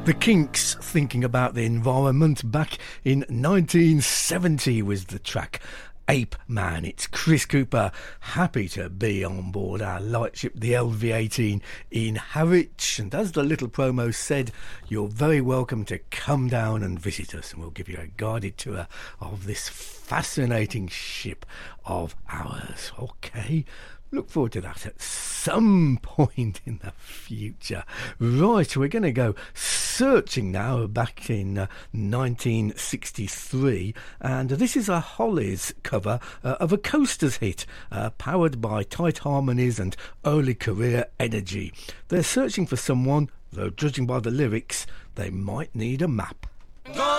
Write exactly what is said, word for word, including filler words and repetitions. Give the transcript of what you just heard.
The Kinks, Thinking About the Environment, back in nineteen seventy was the track Ape Man. It's Chris Cooper, happy to be on board our lightship, the L V eighteen in Harwich. And as the little promo said, you're very welcome to come down and visit us, and we'll give you a guided tour of this fascinating ship of ours. Okay, look forward to that at some point in the future. Right, we're going to go searching now back in uh, nineteen sixty-three, and this is a Hollies cover uh, of a Coasters hit, uh, powered by Tight Harmonies and early career energy. They're searching for someone, though judging by the lyrics, they might need a map. Go!